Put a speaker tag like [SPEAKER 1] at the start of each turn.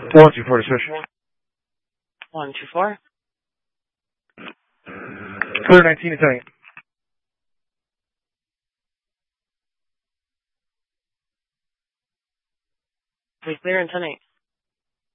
[SPEAKER 1] 124 to switch.
[SPEAKER 2] 124.
[SPEAKER 1] Clear 19 to 10.
[SPEAKER 2] We clear in 10-8.